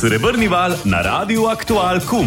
Srebrni val na Radiu Aktual KUM.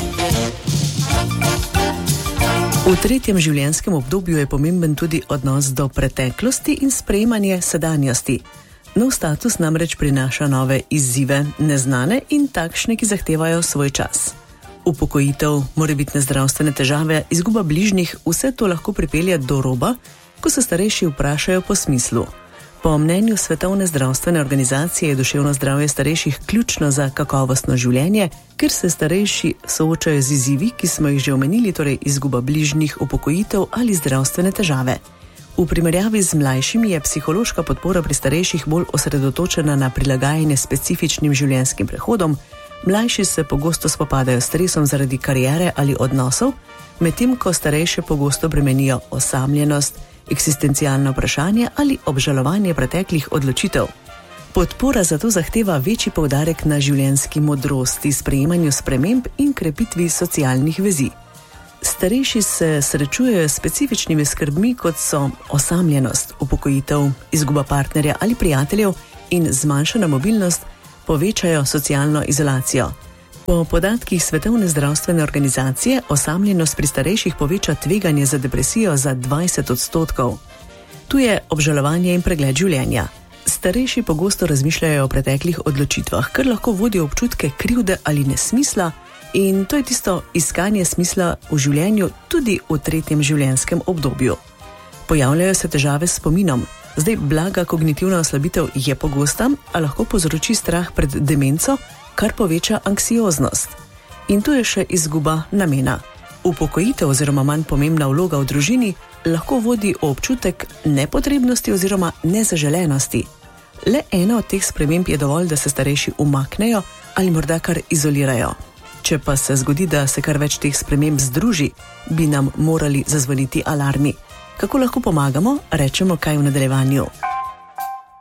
V tretjem življenjskem obdobju je pomemben tudi odnos do preteklosti in sprejemanje sedanjosti. Nov status namreč prinaša nove izzive, neznane in takšne, ki zahtevajo svoj čas. Upokojitev, morebitne zdravstvene težave, izguba bližnjih, vse to lahko pripelje do roba, ko se starejši vprašajo po smislu. Po mnenju Svetovne zdravstvene organizacije je duševno zdravje starejših ključno za kakovostno življenje, ker se starejši soočajo z izzivi, ki smo jih že omenili, torej izguba bližnjih, upokojitev ali zdravstvene težave. V primerjavi z mlajšimi je psihološka podpora pri starejših bolj osredotočena na prilagajanje specifičnim življenjskim prehodom, mlajši se pogosto spopadajo s stresom zaradi kariere ali odnosov, medtem ko starejše pogosto bremenijo osamljenost, eksistencialno vprašanje ali obžalovanje preteklih odločitev. Podpora zato zahteva večji poudarek na življenjski modrosti, sprejemanju sprememb in krepitvi socialnih vezi. Starejši se srečujejo s specifičnimi skrbmi, kot so osamljenost, upokojitev, izguba partnerja ali prijateljev in zmanjšana mobilnost povečajo socialno izolacijo. Po podatkih Svetovne zdravstvene organizacije osamljenost pri starejših poveča tveganje za depresijo za 20%. Tu je obžalovanje in pregled življenja. Starejši pogosto razmišljajo o preteklih odločitvah, kar lahko vodi občutke krivde ali nesmisla, in to je tisto iskanje smisla v življenju tudi v tretjem življenjskem obdobju. Pojavljajo se težave s spominom. Zdaj, blaga kognitivna oslabitev je pogosta, a lahko povzroči strah pred demenco, kar poveča anksioznost. In tu je še izguba namena. Upokojitev oziroma manj pomembna vloga v družini lahko vodi v občutek nepotrebnosti oziroma nezaželenosti. Le ena od teh sprememb je dovolj, da se starejši umaknejo ali morda kar izolirajo. Če pa se zgodi, da se kar več teh sprememb združi, bi nam morali zazvoniti alarmi. Kako lahko pomagamo, rečemo kaj v nadaljevanju.